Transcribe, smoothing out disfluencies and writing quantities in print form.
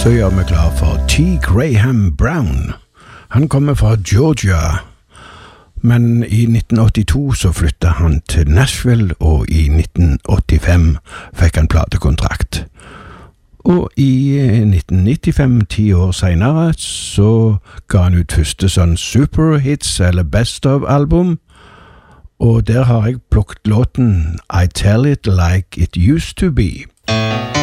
så gjør vi klar for T. Graham Brown. Han kommer fra Georgia, men i 1982 så flyttet han til Nashville, og i 1985 fikk han platekontrakt. Og i 1995, 10 år senere, så ga han ut første sånn superhits, eller best of album, og der har jeg plukket låten I Tell It Like It Used To Be.